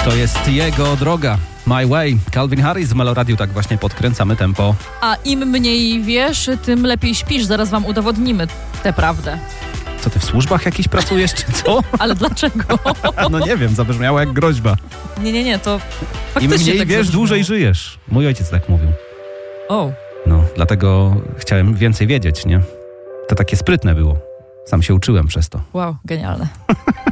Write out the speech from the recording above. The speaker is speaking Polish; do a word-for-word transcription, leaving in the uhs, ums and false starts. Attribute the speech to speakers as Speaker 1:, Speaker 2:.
Speaker 1: To jest jego droga. My Way. Calvin Harris w Meloradiu. Tak właśnie podkręcamy tempo.
Speaker 2: A im mniej wiesz, tym lepiej śpisz. Zaraz wam udowodnimy tę prawdę.
Speaker 1: Co, ty w służbach jakiś pracujesz, czy co?
Speaker 2: Ale dlaczego?
Speaker 1: No nie wiem, zabrzmiało jak groźba.
Speaker 2: Nie, nie, nie, to faktycznie
Speaker 1: Im mniej
Speaker 2: tak
Speaker 1: wiesz,
Speaker 2: zabrzmiało.
Speaker 1: dłużej żyjesz. Mój ojciec tak mówił.
Speaker 2: O.
Speaker 1: No, dlatego chciałem więcej wiedzieć, nie? To takie sprytne było. Sam się uczyłem przez to.
Speaker 2: Wow, genialne.